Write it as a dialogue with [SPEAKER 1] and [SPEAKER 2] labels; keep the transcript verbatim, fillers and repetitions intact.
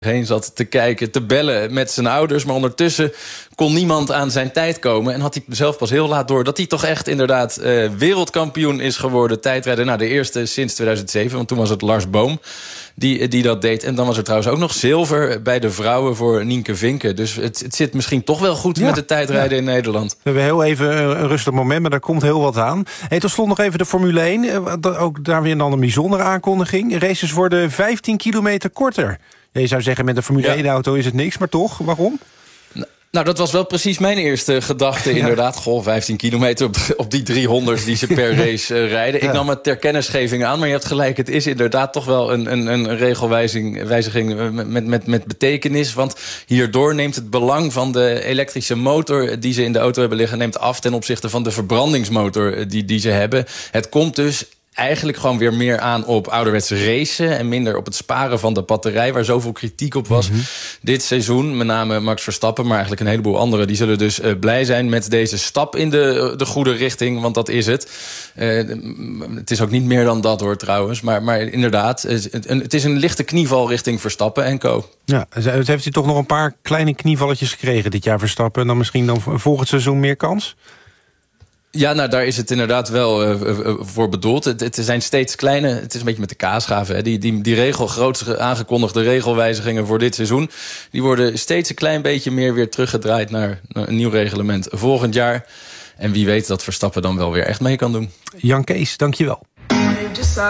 [SPEAKER 1] heen zat te kijken, te bellen met zijn ouders. Maar ondertussen kon niemand aan zijn tijd komen. En had hij zelf pas heel laat door dat hij toch echt inderdaad uh, wereldkampioen is geworden. Tijdrijden, nou de eerste sinds tweeduizend zeven. Want toen was het Lars Boom die, die dat deed. En dan was er trouwens ook nog zilver bij de vrouwen voor Nienke Vinken. Dus het, het zit misschien toch wel goed ja, met het tijdrijden ja. in Nederland.
[SPEAKER 2] We hebben heel even een rustig moment, maar daar komt heel wat aan. Hey, tot slot nog even de Formule één. Ook daar weer dan een bijzondere aankondiging. Races worden vijftien kilometer korter. Je zou zeggen, met een Formule ja. één-auto is het niks, maar toch? Waarom?
[SPEAKER 1] Nou, dat was wel precies mijn eerste gedachte, inderdaad. Goh, vijftien kilometer op, op die driehonderd die ze per race uh, rijden. Ja. Ik nam het ter kennisgeving aan, maar je hebt gelijk. Het is inderdaad toch wel een, een, een regelwijziging met, met, met betekenis. Want hierdoor neemt het belang van de elektrische motor die ze in de auto hebben liggen, neemt af ten opzichte van de verbrandingsmotor die, die ze hebben. Het komt dus eigenlijk gewoon weer meer aan op ouderwetse racen en minder op het sparen van de batterij, waar zoveel kritiek op was mm-hmm. dit seizoen. Met name Max Verstappen, maar eigenlijk een heleboel anderen. Die zullen dus uh, blij zijn met deze stap in de, de goede richting, want dat is het. Uh, het is ook niet meer dan dat, hoor, trouwens. Maar, maar inderdaad, het is een lichte knieval richting Verstappen en co.
[SPEAKER 2] Ja, heeft hij toch nog een paar kleine knievalletjes gekregen dit jaar, Verstappen, en dan misschien dan volgend seizoen meer kans?
[SPEAKER 1] Ja, nou, daar is het inderdaad wel uh, uh, voor bedoeld. Het, het zijn steeds kleine, het is een beetje met de kaasgaven. Hè. Die, die, die regel, grootste aangekondigde regelwijzigingen voor dit seizoen, die worden steeds een klein beetje meer weer teruggedraaid naar, naar een nieuw reglement volgend jaar. En wie weet dat Verstappen dan wel weer echt mee kan doen.
[SPEAKER 2] Jan Kees, dank je wel.